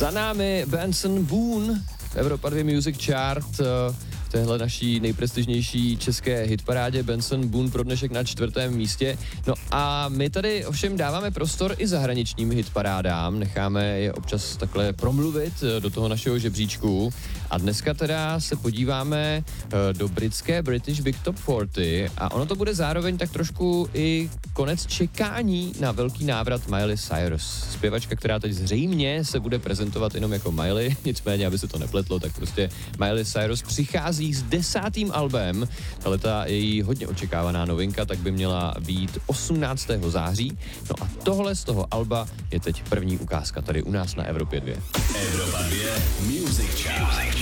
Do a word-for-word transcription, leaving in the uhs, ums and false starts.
Za námi Benson Boone, Evropa dva Music Chart, v téhle naší nejprestižnější české hitparádě. Benson Boone pro dnešek na čtvrtém místě. No a my tady ovšem dáváme prostor i zahraničním hitparádám, necháme je občas takhle promluvit do toho našeho žebříčku. A dneska teda se podíváme do britské British Big Top čtyřicet a ono to bude zároveň tak trošku i konec čekání na velký návrat Miley Cyrus. Zpěvačka, která teď zřejmě se bude prezentovat jenom jako Miley, nicméně, aby se to nepletlo, tak prostě Miley Cyrus přichází s desátým albem. Ale ta její hodně očekávaná novinka tak by měla být osmnáctého září. No a tohle z toho alba je teď první ukázka tady u nás na Evropě dva. Evropa dva Music Chart.